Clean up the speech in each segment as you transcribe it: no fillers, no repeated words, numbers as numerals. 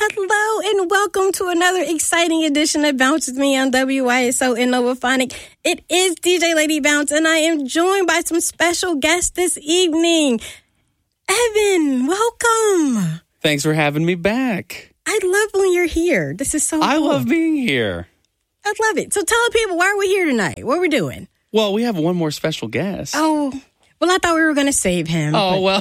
Hello and welcome to another exciting edition of Bounce With Me on WYSO and Novaphonic. It is DJ Lady Bounce and I am joined by some special guests this evening. Evan, welcome. Thanks for having me back. I love when you're here. This is so cool. I love being here. I love it. So tell the people, why are we here tonight? What are we doing? Well, we have one more special guest. Oh, well, I thought we were going to save him. Oh, well.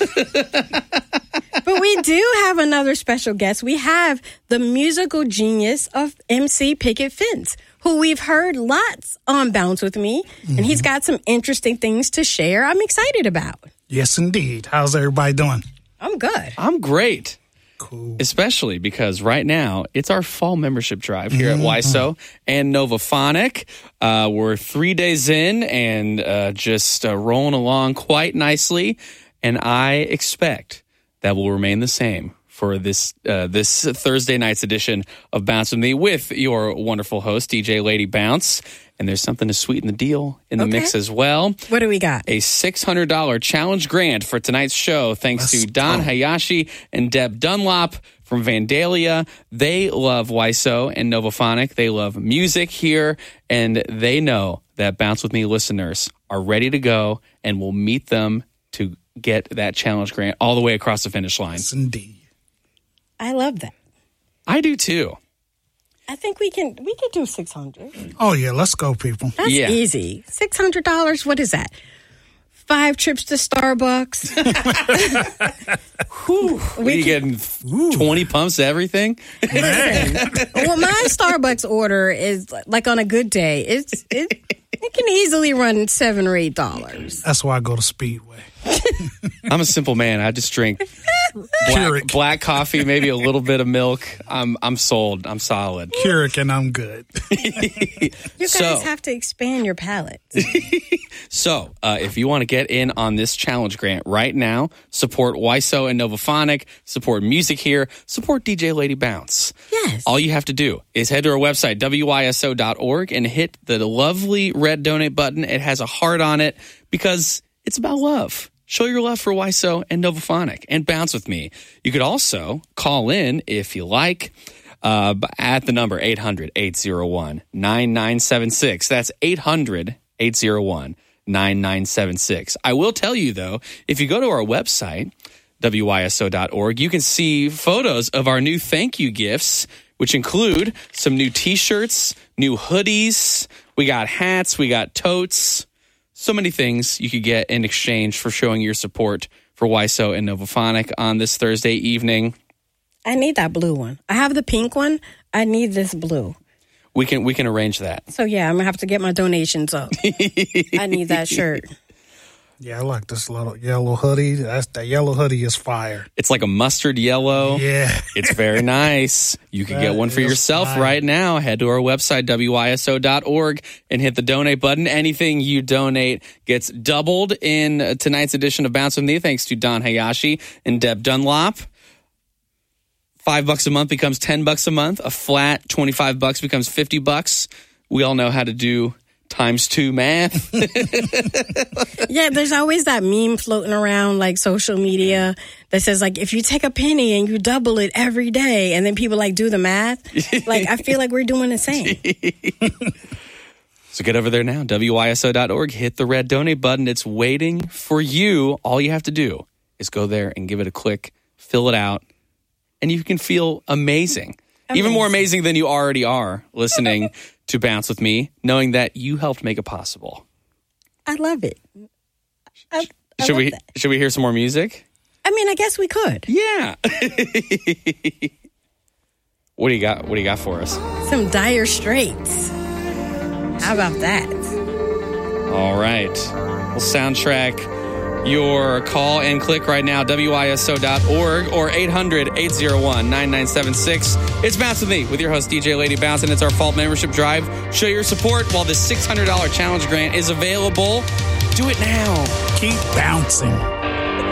But we do have another special guest. We have the musical genius of MC Pickett Fence, who we've heard lots on Bounce With Me, and he's got some interesting things to share I'm excited about. Yes, indeed. How's everybody doing? I'm good. I'm great. Cool. Especially because right now, it's our fall membership drive here at WYSO and Novaphonic. We're 3 days in and just rolling along quite nicely, and I expect that will remain the same for this Thursday night's edition of Bounce With Me with your wonderful host, DJ Lady Bounce. And there's something to sweeten the deal in the mix as well. What do we got? A $600 challenge grant for tonight's show, thanks to Don Hayashi and Deb Dunlop from Vandalia. They love WYSO and Novaphonic. They love music here, and they know that Bounce With Me listeners are ready to go and will meet them to get that challenge grant all the way across the finish line. Yes, indeed. I love that. I do too. I think we can do 600. Oh, yeah. Let's go, people. That's easy. $600, what is that? 5 trips to Starbucks. Are you getting 20 pumps of everything? Well, my Starbucks order is, like, on a good day, it can easily run $7 or $8. That's why I go to Speedway. I'm a simple man. I just drink black coffee, maybe a little bit of milk. I'm sold. I'm solid. Keurig and I'm good. You guys have to expand your palate. So, if you want to get in on this challenge grant right now, support WYSO and Novaphonic, support music here, support DJ Lady Bounce. Yes. All you have to do is head to our website, wyso.org, and hit the lovely red donate button. It has a heart on it because it's about love. Show your love for WYSO and Novaphonic and Bounce With Me. You could also call in if you like at the number 800-801-9976. That's 800-801-9976. I will tell you, though, if you go to our website, wyso.org, you can see photos of our new thank you gifts, which include some new T-shirts, new hoodies. We got hats. We got totes. So many things you could get in exchange for showing your support for WYSO and Novaphonic on this Thursday evening. I need that blue one. I have the pink one. I need this blue. We can arrange that. So, yeah, I'm going to have to get my donations up. I need that shirt. Yeah, I like this little yellow hoodie. That yellow hoodie is fire. It's like a mustard yellow. Yeah. It's very nice. You can get one for yourself right now. Head to our website, wyso.org, and hit the donate button. Anything you donate gets doubled in tonight's edition of Bounce With Me, thanks to Don Hayashi and Deb Dunlop. $5 a month becomes $10 a month. A flat $25 becomes $50. We all know how to do ×2 math. Yeah, there's always that meme floating around like social media that says like if you take a penny and you double it every day and then people like do the math. Like I feel like we're doing the same. So get over there now, wyso.org, hit the red donate button. It's waiting for you. All you have to do is go there and give it a click, fill it out, and you can feel amazing. Even more amazing than you already are listening to Bounce With Me, knowing that you helped make it possible. I love it. Should we hear some more music? I mean, I guess we could. Yeah. What do you got? What do you got for us? Some Dire Straits. How about that? All right. We'll soundtrack your call and click right now, wyso.org or 800-801-9976. It's Bounce With Me with your host, DJ Lady Bounce, and it's our fall membership drive. Show your support while the $600 challenge grant is available. Do it now. Keep bouncing.